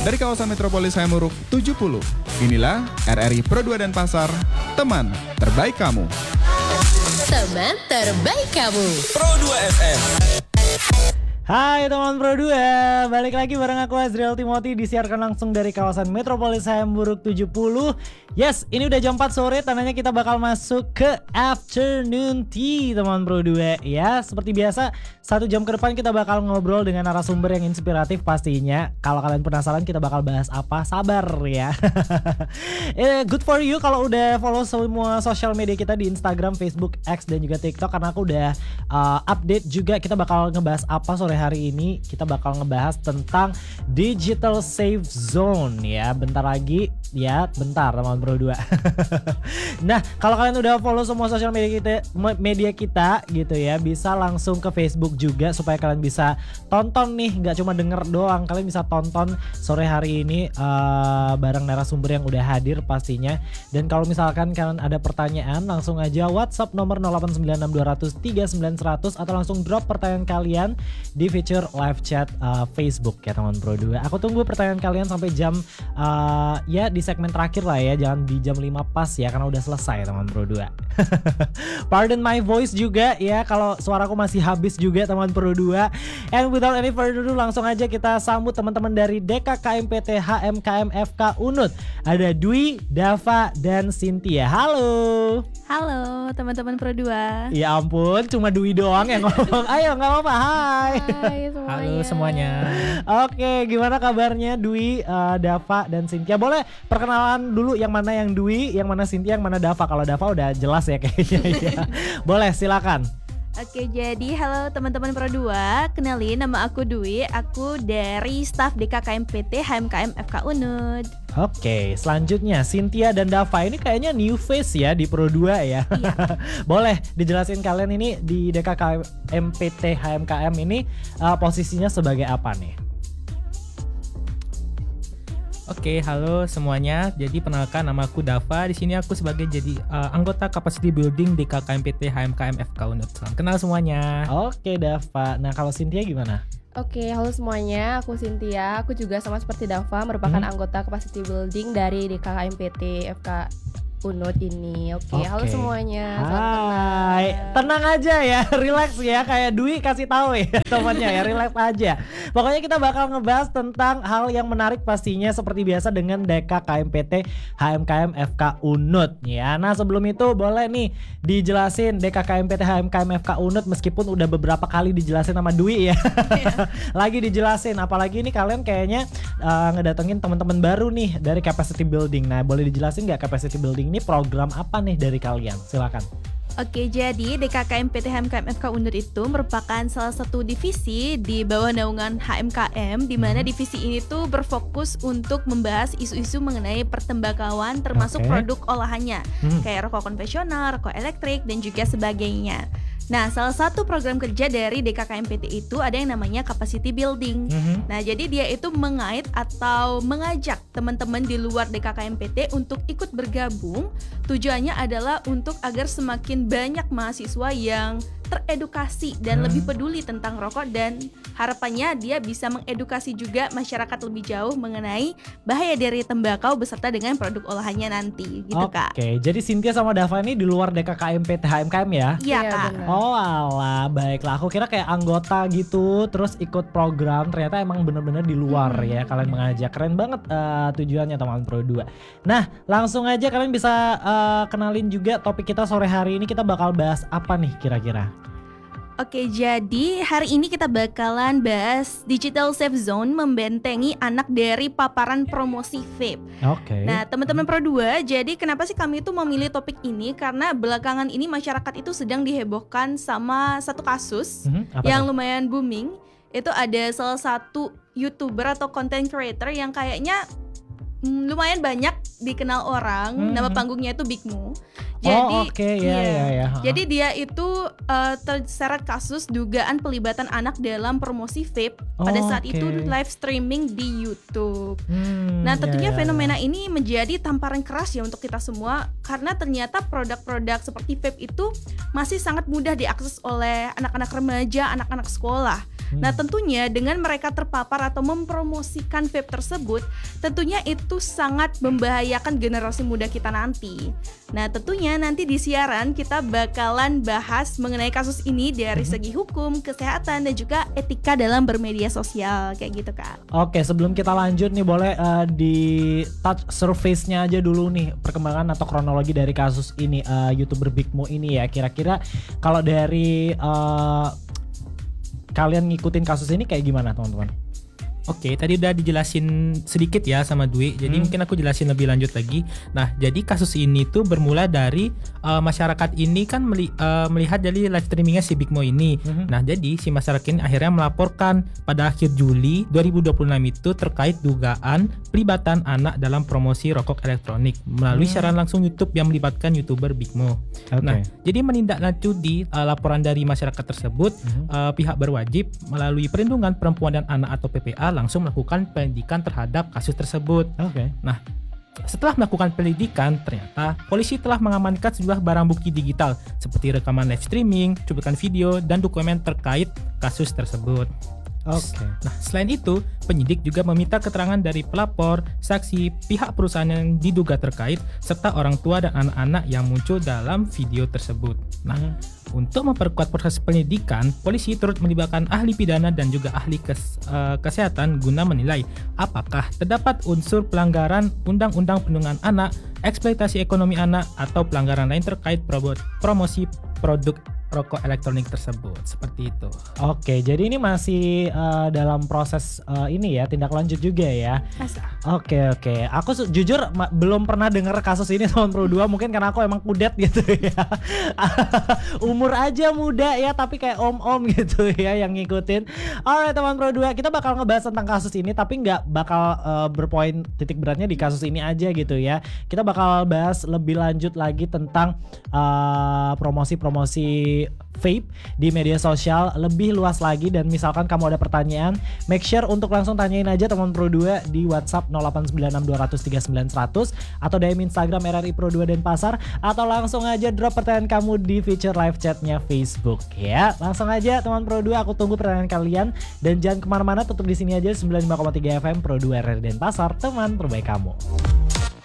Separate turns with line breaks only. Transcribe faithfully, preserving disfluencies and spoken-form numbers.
dari kawasan Metropolis Hayamuruk tujuh puluh. Inilah R R I Pro dua Denpasar, teman terbaik kamu.
Teman terbaik kamu.
Pro dua F M.
Hai teman Pro dua, balik lagi bareng aku Azriel Timothy, disiarkan langsung dari kawasan Metropolis Hayamuruk tujuh puluh. Yes, ini udah jam empat sore, tandanya kita bakal masuk ke afternoon tea teman Pro dua. Ya, seperti biasa, satu jam ke depan kita bakal ngobrol dengan narasumber yang inspiratif pastinya. Kalau kalian penasaran kita bakal bahas apa, sabar ya. eh, Good for you kalau udah follow semua sosial media kita di Instagram, Facebook, X, dan juga TikTok. Karena aku udah uh, update juga kita bakal ngebahas apa sore hari ini. Kita bakal ngebahas tentang Digital Safe Zone ya. Bentar lagi ya, bentar teman Pro dua. Nah, kalau kalian udah follow semua sosial media kita, media kita gitu ya, bisa langsung ke Facebook juga supaya kalian bisa tonton nih, nggak cuma denger doang, kalian bisa tonton sore hari ini uh, bareng narasumber yang udah hadir pastinya. Dan kalau misalkan kalian ada pertanyaan, langsung aja WhatsApp nomor nol delapan sembilan enam dua nol nol tiga sembilan satu nol atau langsung drop pertanyaan kalian di feature live chat uh, Facebook ya teman Pro dua. Aku tunggu pertanyaan kalian sampai jam uh, ya di segmen terakhir lah ya, jangan di jam lima pas ya karena udah selesai teman Pro dua. Pardon my voice juga ya kalau suaraku masih habis juga teman Pro dua. And without any further ado, langsung aja kita sambut teman-teman dari D K K M P T H M K M F K U N U T. Ada Dwi, Dava, dan Cynthia. Halo.
Halo teman-teman Pro dua.
Ya ampun, cuma Dwi doang yang ngomong. Ayo nggak apa-apa, hai.
Hai semuanya.
Halo semuanya.
Oke, gimana kabarnya Dwi, uh, Dava, dan Cynthia? Boleh perkenalan dulu yang mana yang Dwi, yang mana Cynthia, yang mana Dava. Kalau Dava udah jelas ya kayaknya ya. Boleh, silakan.
Oke, jadi halo teman-teman Pro dua. Kenalin, nama aku Dwi. Aku dari staf D K K M P T H M K M F K U N U T.
Oke, selanjutnya Cynthia dan Dava ini kayaknya new face ya di Pro dua ya.
Iya.
Boleh dijelasin kalian ini di D K K M P T H M K M ini uh, posisinya sebagai apa nih?
Oke, halo semuanya. Jadi perkenalkan, nama aku Dava. Di sini aku sebagai jadi uh, anggota Capacity Building D K K M P T H M K M F K U N U T. Salam kenal semuanya.
Oke, Dava. Nah, kalau Cynthia gimana?
Oke, halo semuanya, aku Cynthia. Aku juga sama seperti Dava, merupakan
Hmm.
anggota Capacity Building dari D K K M P T F K U N U T ini. Oke,
Oke.
halo semuanya. salam
Hai,
kenal.
tenang aja ya, relax ya, kayak Dwi kasih tahu ya temannya ya, relax aja. Pokoknya kita bakal ngebahas tentang hal yang menarik pastinya seperti biasa dengan D K K M P T H M K M F K U N U T ya. Nah, sebelum itu boleh nih dijelasin D K K M P T H M K M F K U N U T meskipun udah beberapa kali dijelasin sama Dwi ya. Lagi dijelasin, apalagi ini kalian kayaknya uh, ngedatengin teman-teman baru nih dari Capacity Building. Nah, boleh dijelasin nggak Capacity Building ini program apa nih dari kalian? Silakan.
Oke, jadi D K K M P T H M K M F K U N U T itu merupakan salah satu divisi di bawah naungan H M K M, di mana
Hmm.
divisi ini tuh berfokus untuk membahas isu-isu mengenai pertembakauan termasuk
Oke.
produk olahannya,
Hmm.
kayak rokok konvensional, rokok elektrik, dan juga sebagainya. Nah, salah satu program kerja dari D K K M P T itu ada yang namanya Capacity Building.
Mhm.
Nah, jadi dia itu mengait atau mengajak teman-teman di luar D K K M P T untuk ikut bergabung. Tujuannya adalah untuk agar semakin banyak mahasiswa yang teredukasi dan
Hmm.
lebih peduli tentang rokok, dan harapannya dia bisa mengedukasi juga masyarakat lebih jauh mengenai bahaya dari tembakau beserta dengan produk olahannya nanti, gitu Kak.
Oke, jadi Cynthia sama Dava ini di luar D K K M P T H M K M ya?
Iya
Iya,
Kak.
benar.
Oh alah, baiklah. Aku kira kayak anggota gitu, terus ikut program. Ternyata emang bener-bener di luar
Hmm.
ya. Kalian mengajak, keren banget uh, tujuannya teman Pro dua. Nah, langsung aja kalian bisa uh, kenalin juga topik kita sore hari ini. Kita bakal bahas apa nih kira-kira?
Oke, jadi hari ini kita bakalan bahas Digital Safe Zone membentengi anak dari paparan promosi vape.
Oke.
Nah, teman-teman Pro dua, jadi kenapa sih kami itu memilih topik ini? Karena belakangan ini masyarakat itu sedang dihebohkan sama satu kasus
Mhm, apa
yang
tuh?
lumayan booming. Itu ada salah satu YouTuber atau content creator yang kayaknya mm, lumayan banyak dikenal orang.
Mhm.
Nama panggungnya itu Big Mo.
Oh, oke, ya,
iya.
ya, ya.
Jadi dia itu uh, terseret kasus dugaan pelibatan anak dalam promosi vape pada saat
Oke.
itu live streaming di YouTube.
Hmm,
Nah,
ya,
tentunya
ya,
fenomena
ya.
ini menjadi tamparan keras ya untuk kita semua, karena ternyata produk-produk seperti vape itu masih sangat mudah diakses oleh anak-anak remaja, anak-anak sekolah. Nah tentunya dengan mereka terpapar atau mempromosikan vape tersebut, tentunya itu sangat membahayakan generasi muda kita nanti. Nah tentunya nanti di siaran kita bakalan bahas mengenai kasus ini dari segi hukum, kesehatan, dan juga etika dalam bermedia sosial kayak gitu Kak.
Oke, sebelum kita lanjut nih boleh uh, di touch surface-nya aja dulu nih perkembangan atau kronologi dari kasus ini uh, YouTuber Big Mo ini ya. Kira-kira kalau dari uh, kalian ngikutin kasus ini kayak gimana teman-teman?
Oke, tadi udah dijelasin sedikit ya sama Dwi. Jadi
Hmm.
mungkin aku jelasin lebih lanjut lagi. Nah, jadi kasus ini tuh bermula dari uh, masyarakat ini kan meli- uh, melihat dari live streamingnya si Big Mo ini.
Hmm.
Nah, jadi si masyarakat ini akhirnya melaporkan pada akhir Juli dua ribu dua puluh enam itu terkait dugaan pelibatan anak dalam promosi rokok elektronik melalui
Hmm.
siaran langsung YouTube yang melibatkan YouTuber Big Mo.
Oke.
Nah, jadi menindaklanjuti uh, laporan dari masyarakat tersebut,
Mhm.
uh, pihak berwajib melalui Perlindungan Perempuan dan Anak atau P P A langsung melakukan penyelidikan terhadap kasus tersebut.
Oke.
Nah, setelah melakukan penyelidikan, ternyata polisi telah mengamankan sejumlah barang bukti digital seperti rekaman live streaming, cuplikan video, dan dokumen terkait kasus tersebut.
Oke.
Nah, selain itu, penyidik juga meminta keterangan dari pelapor, saksi, pihak perusahaan yang diduga terkait, serta orang tua dan anak-anak yang muncul dalam video tersebut. Nah, untuk memperkuat proses penyelidikan, polisi turut melibatkan ahli pidana dan juga ahli kes- eh, kesehatan guna menilai apakah terdapat unsur pelanggaran Undang-Undang Perlindungan Anak, eksploitasi ekonomi anak, atau pelanggaran lain terkait probo- promosi produk rokok elektronik tersebut. Seperti itu.
Oke, jadi ini masih uh, dalam proses uh, ini ya, tindak lanjut juga ya.
Masa?
Oke oke, aku su- jujur ma- belum pernah dengar kasus ini teman Pro dua, mungkin karena aku emang kudet gitu ya. Umur aja muda ya, tapi kayak om-om gitu ya yang ngikutin. Alright teman Pro dua, kita bakal ngebahas tentang kasus ini tapi nggak bakal uh, berpoin titik beratnya di kasus ini aja gitu ya. Kita bakal bahas lebih lanjut lagi tentang uh, promosi-promosi vape di media sosial lebih luas lagi, dan misalkan kamu ada pertanyaan, make sure untuk langsung tanyain aja teman Pro dua di WhatsApp nol delapan sembilan enam dua nol nol tiga sembilan seratus atau D M Instagram R R I Pro dua Denpasar, atau langsung aja drop pertanyaan kamu di feature live chatnya Facebook ya. Langsung aja teman Pro dua, aku tunggu pertanyaan kalian, dan jangan kemana-mana, tetap di sini aja sembilan puluh lima koma tiga F M Pro dua R R I Denpasar, teman terbaik kamu.